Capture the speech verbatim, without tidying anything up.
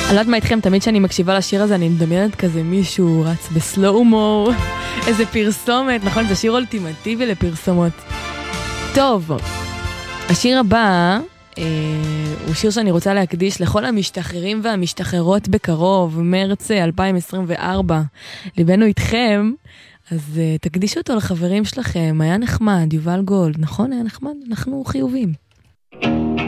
אני לא יודעת מה איתכם, תמיד שאני מקשיבה לשיר הזה, אני מדמיינת כזה מישהו רץ בסלואו-מו, איזה פרסומת, נכון? זה שיר אולטימטיבי לפרסומות. טוב, השיר הבא אה, הוא שיר שאני רוצה להקדיש לכל המשתחררים והמשתחררות בקרוב, מרץ אלפיים עשרים וארבע. ליבנו איתכם, אז אה, תקדישו אותו לחברים שלכם, היה נחמד, יובל גולד, נכון? היה נחמד? אנחנו חיובים.